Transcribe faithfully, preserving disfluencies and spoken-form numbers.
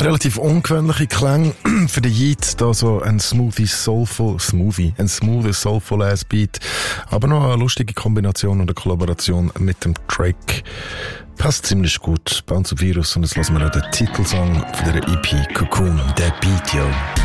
Relativ ungewöhnliche Klänge für den Yeet, da so ein smoothie, soulful, smoothie, ein smoothie, soulful ass Beat, aber noch eine lustige Kombination und eine Kollaboration mit dem Drake. Passt ziemlich gut. Bounce of Virus, und jetzt lassen wir noch den Titelsong von der E P Cocoon, der Beat, yo.